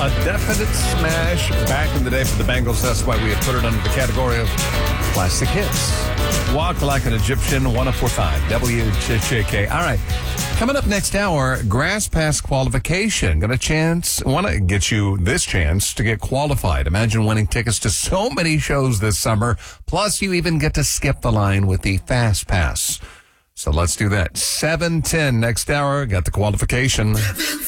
definite smash back in the day for the Bengals. That's why we have put it under the category of classic hits. Walk Like an Egyptian, 104.5 WJJK. All right. Coming up next hour, Grass Pass qualification. Want to get you this chance to get qualified. Imagine winning tickets to so many shows this summer. Plus, you even get to skip the line with the Fast Pass. So let's do that. 7:10 next hour. Got the qualification.